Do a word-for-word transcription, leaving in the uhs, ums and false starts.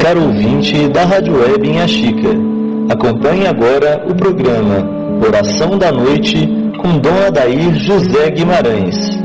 caro ouvinte da Rádio Web Inhaxica. Acompanhe agora o programa Oração da Noite com Dom Adair José Guimarães.